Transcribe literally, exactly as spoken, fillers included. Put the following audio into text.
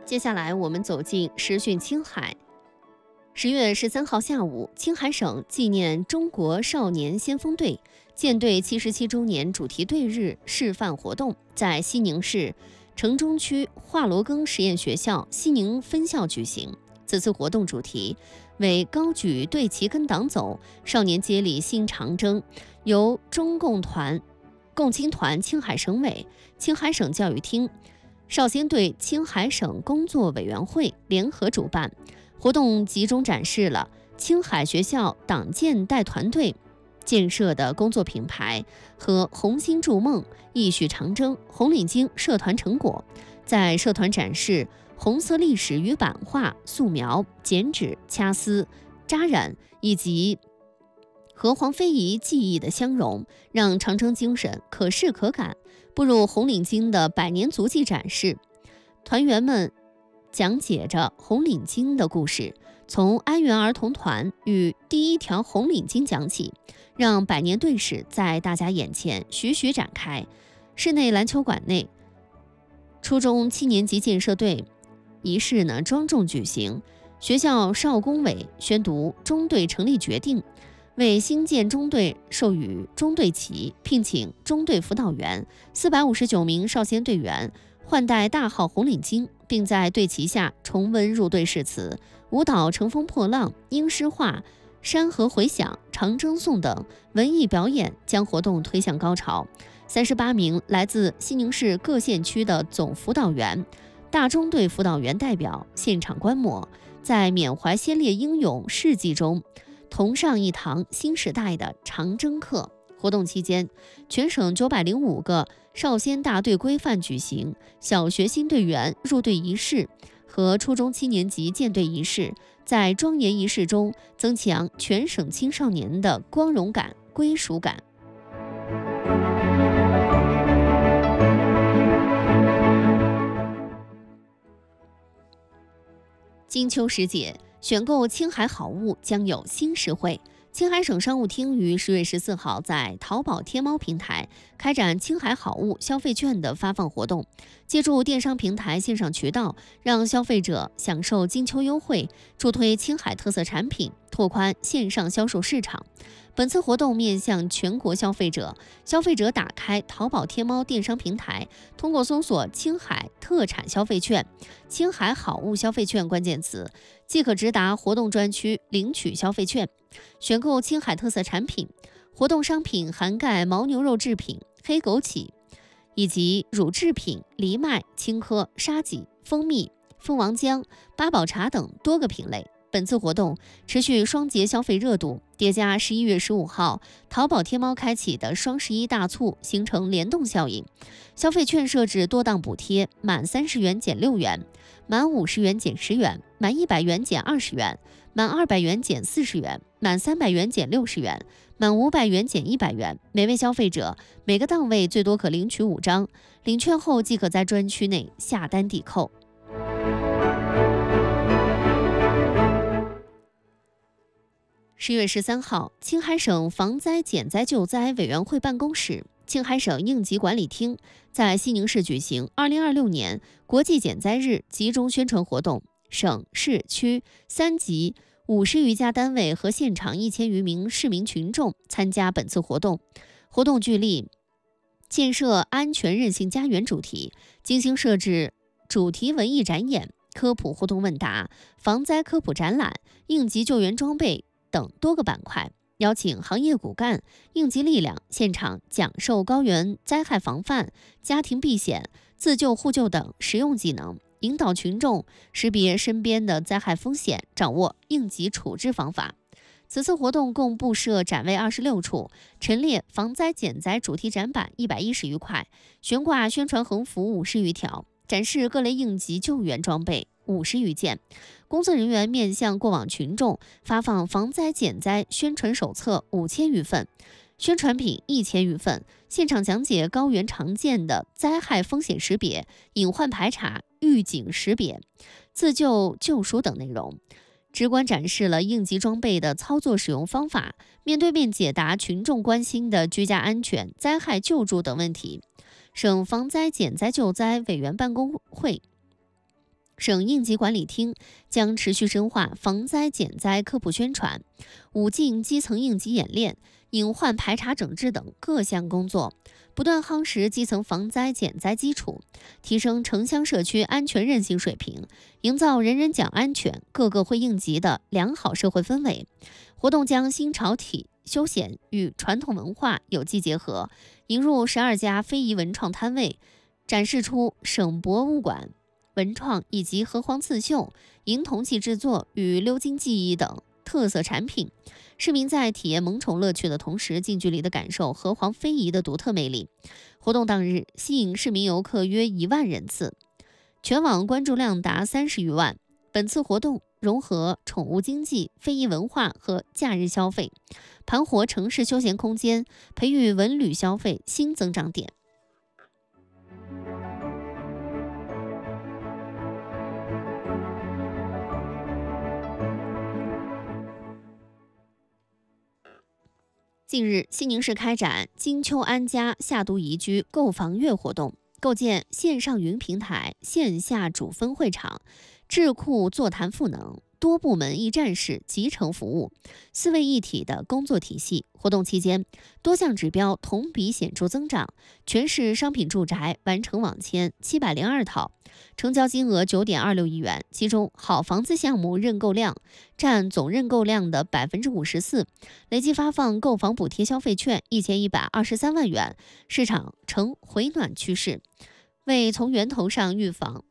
接下来我们走进时讯青海。十月十三号下午，青海省纪念中国少年先锋队舰队七十七周年主题队日示范活动在西宁市城中区华罗庚实验学校西宁分校举行。此次活动主题为高举队旗跟党走，少年接力新长征，由中共团、共青团青海省委、青海省教育厅、少先队青海省工作委员会联合主办。活动集中展示了青海学校党建带团队建设的工作品牌和红星筑梦、义续长征、红领巾社团成果，在社团展示红色历史与版画、素描、剪纸、掐丝、扎染以及和黄非遗技艺的相融，让长征精神可视可感。步入红领巾的百年足迹展示，团员们讲解着红领巾的故事，从安源儿童团与第一条红领巾讲起，让百年队史在大家眼前徐徐展开。室内篮球馆内，初中七年级建设队仪式呢庄重举行，学校少工委宣读中队成立决定，为新建中队授予中队旗，聘请中队辅导员四百五十九名少先队员换戴大号红领巾，并在队旗下重温入队誓词、舞蹈乘风破浪、英诗画、山河回响、长征颂等文艺表演，将活动推向高潮。三十八名来自西宁市各县区的总辅导员、大中队辅导员代表现场观摩，在缅怀先烈英勇事迹中同上一堂新时代的长征课。活动期间，全省九百零五个少先大队规范举行小学新队员入队仪式和初中七年级建队仪式，在庄严仪式中增强全省青少年的光荣感、归属感。金秋时节，选购青海好物将有新实惠。青海省商务厅于十月十四号在淘宝天猫平台开展青海好物消费券的发放活动，借助电商平台线上渠道，让消费者享受金秋优惠，助推青海特色产品，拓宽线上销售市场。本次活动面向全国消费者，消费者打开淘宝天猫电商平台，通过搜索青海特产消费券、青海好物消费券关键词，即可直达活动专区领取消费券，选购青海特色产品。活动商品涵盖牦牛肉制品、黑枸杞以及乳制品、藜麦、青稞、沙棘、蜂蜜、蜂王浆、八宝茶等多个品类。本次活动持续双节消费热度，叠加十一月十五号淘宝天猫开启的双十一大促，形成联动效应。消费券设置多档补贴，满三十元减六元，满五十元减十元，满一百元减二十元，满二百元减四十元，满三百元减六十元，满五百元减一百元。每位消费者每个档位最多可领取五张，领券后即可在专区内下单抵扣。十月十三号，青海省防灾减灾救灾委员会办公室、青海省应急管理厅在西宁市举行二零二六年国际减灾日集中宣传活动，省市区三级五十余家单位和现场一千余名市民群众参加本次活动。活动聚力建设安全韧性家园主题，精心设置主题文艺展演、科普互动问答、防灾科普展览、应急救援装备等多个板块，邀请行业骨干、应急力量现场讲授高原灾害防范、家庭避险、自救互救等实用技能，引导群众识别身边的灾害风险，掌握应急处置方法。此次活动共布设展位二十六处，陈列防灾减灾主题展板一百一十余块，悬挂宣传横幅五十余条，展示各类应急救援装备五十余件。工作人员面向过往群众发放防灾减灾宣传手册五千余份，宣传品一千余份，现场讲解高原常见的灾害风险识别、隐患排查、预警识别、自救救赎等内容，直观展示了应急装备的操作使用方法，面对面解答群众关心的居家安全、灾害救助等问题。省防灾减灾救灾委员办公会省应急管理厅将持续深化防灾减灾科普宣传、武进基层应急演练、隐患排查整治等各项工作，不断夯实基层防灾减灾基础，提升城乡社区安全韧性水平，营造人人讲安全、个个会应急的良好社会氛围。活动将新潮体休闲与传统文化有机结合，引入十二家非遗文创摊位，展示出省博物馆文创以及河黄刺绣、银铜器制作与鎏金技艺等特色产品。市民在体验萌宠乐趣的同时，近距离地感受河黄非遗的独特魅力。活动当日吸引市民游客约一万人次，全网关注量达三十余万。本次活动融合宠物经济、非遗文化和假日消费，盘活城市休闲空间，培育文旅消费新增长点。近日，西宁市开展金秋安家夏都宜居购房月活动，构建线上云平台、线下主分会场、智库座谈赋能、多部门一站式集成服务、四位一体的工作体系。活动期间，多项指标同比显著增长，全市商品住宅完成网签七百零二套，成交金额九点二六亿元，其中好房子项目认购量占总认购量的百分之五十四，累计发放购房补贴消费券一千一百二十三万元，市场呈回暖趋势。为从源头上预防